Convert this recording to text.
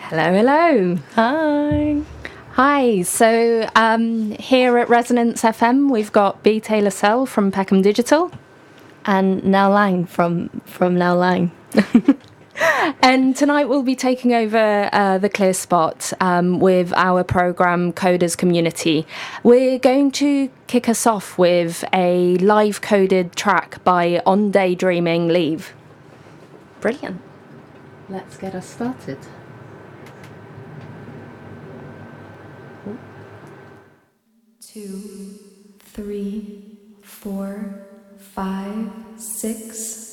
Hello, hello. Hi. Hi. So here at Resonance FM, we've got B. Taylor Sell from Peckham Digital. And Now Lang from Now Lang. And tonight we'll be taking over the Clear Spot with our programme Coders Community. We're going to kick us off with a live coded track by On Daydreaming Leave. Brilliant. Let's get us started. 2, 3, 4, 5, 6